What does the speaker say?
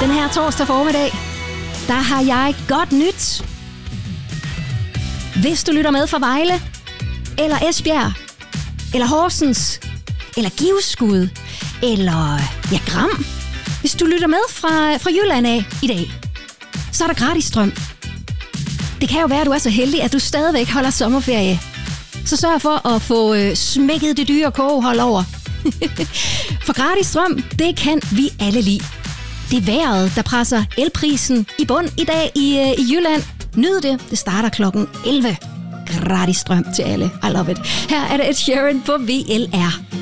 Den her torsdag formiddag, der har jeg godt nyt. Hvis du lytter med fra Vejle, eller Esbjerg, eller Horsens, eller Givskud, eller Gram. Hvis du lytter med fra Jylland af i dag, så er der gratis strøm. Det kan jo være, at du er så heldig, at du stadigvæk holder sommerferie. Så sørg for at få smækket det dyre kogehold over. For gratis strøm, det kan vi alle lide. Det er vejret, der presser elprisen i bund i dag i Jylland. Nyd det. Det starter klokken 11. Gratis strøm til alle. I love it. Her er det Ed Sheeran på VLR.